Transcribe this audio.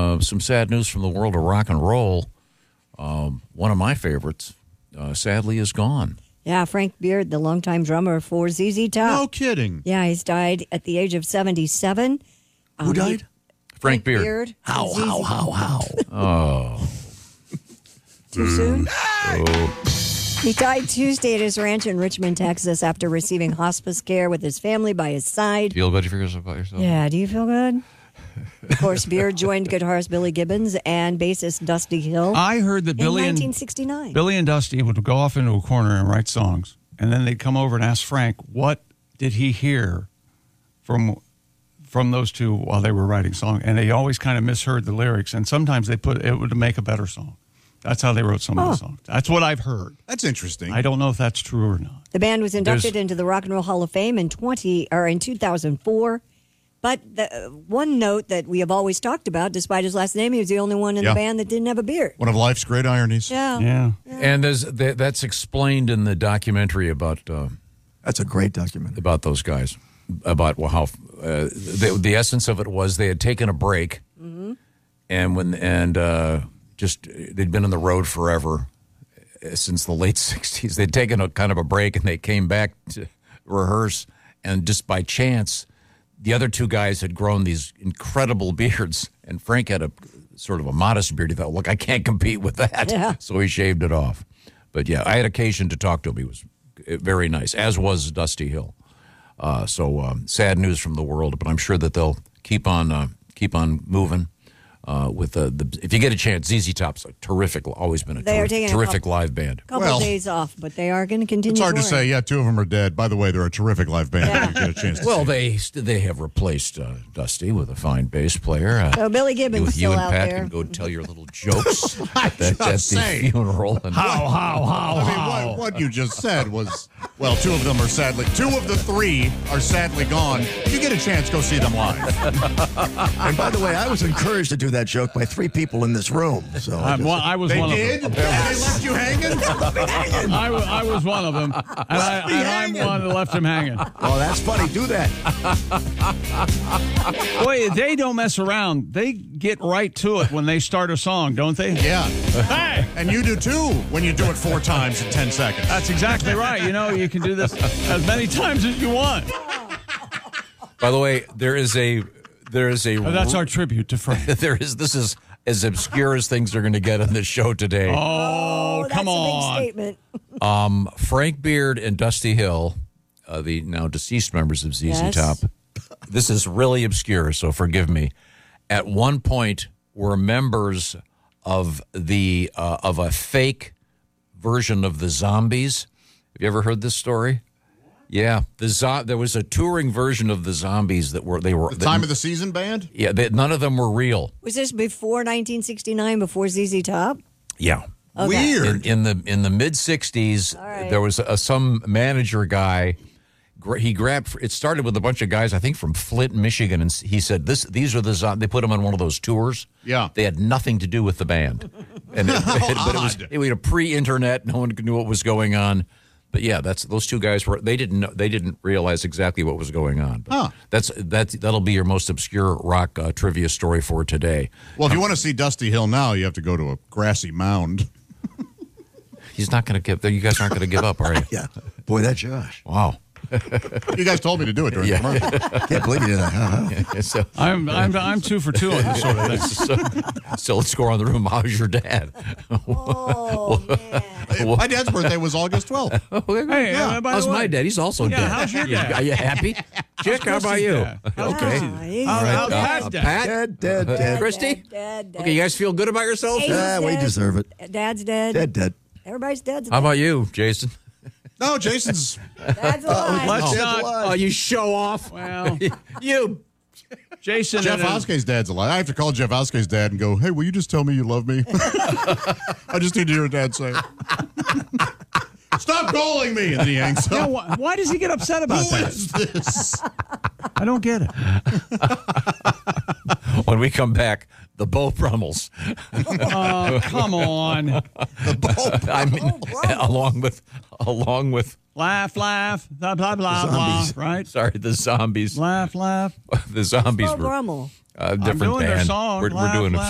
some sad news from the world of rock and roll. One of my favorites, sadly, is gone. Yeah, Frank Beard, the longtime drummer for ZZ Top. No kidding. Yeah, he's died at the age of 77. Who died? Frank Beard. How? Oh. Too soon? He died Tuesday at his ranch in Richmond, Texas, after receiving hospice care with his family by his side. Feel good about yourself? Yeah, do you feel good? Of course, Beard joined guitarist Billy Gibbons and bassist Dusty Hill. I heard that in 1969. Billy and Dusty would go off into a corner and write songs, and then they'd come over and ask Frank, what did he hear from those two while they were writing songs? And they always kind of misheard the lyrics, and sometimes they put it would make a better song. That's how they wrote some of the songs. That's what I've heard. That's interesting. I don't know if that's true or not. The band was inducted into the Rock and Roll Hall of Fame in 2004. But the one note that we have always talked about, despite his last name, he was the only one in the band that didn't have a beard. One of life's great ironies. Yeah. And that's explained in the documentary about. That's a great documentary about those guys. About how the essence of it was they had taken a break, and they'd been on the road forever since the late '60s. They'd taken a kind of a break, and they came back to rehearse, and just by chance, the other two guys had grown these incredible beards, and Frank had a sort of a modest beard. He thought, look, I can't compete with that, so he shaved it off. But yeah, I had occasion to talk to him. He was very nice, as was Dusty Hill. So sad news from the world, but I'm sure that they'll keep on moving. With if you get a chance, ZZ Top's a terrific, always been a terrific live band. Couple days off, but they are going to continue. It's hard to say. Yeah, two of them are dead. By the way, they're a terrific live band. If you get a chance to see they have replaced Dusty with a fine bass player. So Billy Gibbons you still and out Pat there. can go tell your little jokes at the funeral. And I mean, what you just said was, well, two of them are sadly, two of the three are sadly gone. If you get a chance, go see them live. And by the way, I was encouraged to do that joke by three people in this room. So I was they one did? of them. And they left you hanging? I was one of them, and I'm one that left him hanging. Oh, that's funny. Do that. Boy, they don't mess around. They get right to it when they start a song, don't they? Yeah. Hey! And you do too when you do it 4 times in 10 seconds. That's exactly right. You know, you can do this as many times as you want. By the way, there is a. That's our tribute to Frank. This is as obscure as things are going to get on this show today. Oh, come on. That's a big statement. Frank Beard and Dusty Hill, the now deceased members of ZZ Top. This is really obscure, so forgive me. At one point, were members of of a fake version of the Zombies. Have you ever heard this story? Yeah, there was a touring version of the Zombies that were the Time of the Season band. Yeah, none of them were real. Was this before 1969, before ZZ Top? Yeah, Okay. Weird. in the mid '60s, there was some manager guy. He grabbed. It started with a bunch of guys, I think, from Flint, Michigan, and he said, "These are the Zombies." They put them on one of those tours. Yeah, they had nothing to do with the band, but it was a pre-internet. No one knew what was going on. But yeah, those two guys they didn't realize exactly what was going on. But that'll be your most obscure rock trivia story for today. Well, if you want to see Dusty Hill now, you have to go to a grassy mound. He's not going to give. You guys aren't going to give up, are you? Yeah. Boy, that's Josh. Wow. You guys told me to do it during the commercial. Can't believe you did that. So, I'm 2 for 2 on this sort of thing. So let's go around the room. How's your dad? Oh, man. My dad's birthday was August 12th. Hey, by how's the way, my dad? He's also dead. how's your dad? Are you happy? Chick, how about you? Okay. All right. How's Pat's dad? Pat? Dead. Christy? Dead. Okay, you guys feel good about yourselves? Hey. We Dead. deserve it. Dad's dead. Dead. Everybody's dead. How about you, Jason? No, Jason's. Dad's alive. Let's not. Oh, you show off. Well, You. Jason. Jeff Hoske's dad's alive. I have to call Jeff Hoske's dad and go, hey, will you just tell me you love me? I just need to hear dad say it. Stop calling me. And then he hangs up. Yeah, why does he get upset about Who that? is this? I don't get it. When we come back, the Bo Brummels. Oh, come on. The Bo. I mean, along with Laugh, blah, blah, blah, right? Sorry, the Zombies. Laugh. The Zombies Bo were Brummel. a different I'm doing band. their song. We're doing a